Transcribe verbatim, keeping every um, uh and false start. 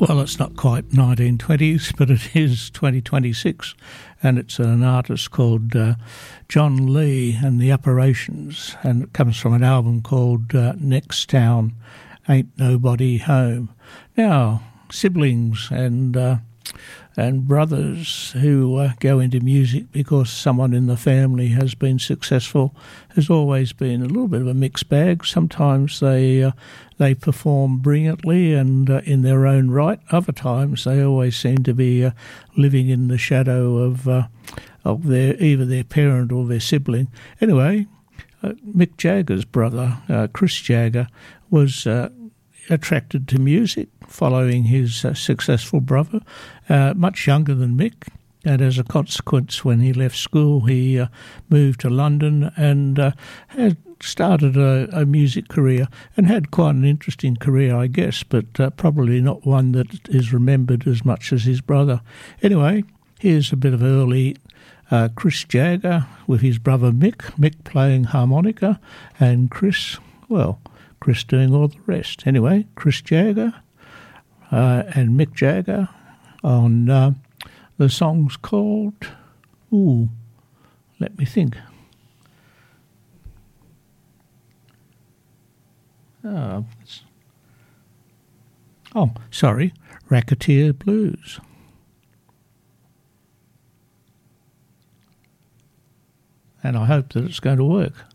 Well, it's not quite nineteen twenties, but it is twenty twenty-six, and it's an artist called uh, John Lee and the Operations, and it comes from an album called uh, Next Town, Ain't Nobody Home. Now, siblings and uh, and brothers who uh, go into music because someone in the family has been successful has always been a little bit of a mixed bag. Sometimes they uh, they perform brilliantly and uh, in their own right. Other times they always seem to be uh, living in the shadow of uh, of their either their parent or their sibling. Anyway, uh, Mick Jagger's brother, uh, Chris Jagger, was uh, attracted to music following his uh, successful brother, uh, much younger than Mick, and as a consequence, when he left school, he uh, moved to London and uh, had started a, a music career and had quite an interesting career, I guess, but uh, probably not one that is remembered as much as his brother. Anyway, here's a bit of early uh, Chris Jagger with his brother Mick, Mick playing harmonica, and Chris, well, Chris doing all the rest. Anyway, Chris Jagger uh, and Mick Jagger on uh, the song's called, ooh, let me think. Oh, oh sorry, Racketeer Blues. And I hope that it's going to work.